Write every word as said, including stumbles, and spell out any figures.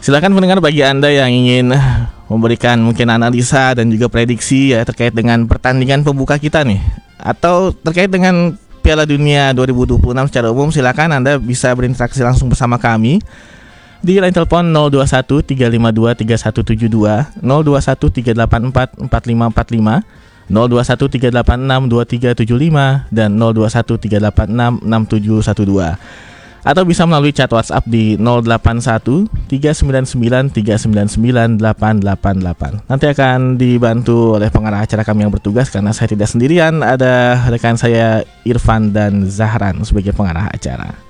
Silakan pendengar, bagi Anda yang ingin memberikan mungkin analisa dan juga prediksi ya terkait dengan pertandingan pembuka kita nih, atau terkait dengan Piala Dunia dua ribu dua puluh enam secara umum, silakan Anda bisa berinteraksi langsung bersama kami di line telepon nol dua satu tiga lima dua tiga satu tujuh dua, nol dua satu tiga delapan empat empat lima empat lima, nol dua satu tiga delapan enam dua tiga tujuh lima, dan nol dua satu tiga delapan enam enam tujuh satu dua. Atau bisa melalui chat WhatsApp di nol delapan satu tiga sembilan sembilan tiga sembilan sembilan delapan delapan delapan. Nanti akan dibantu oleh pengarah acara kami yang bertugas, karena saya tidak sendirian, ada rekan saya Irfan dan Zahran sebagai pengarah acara.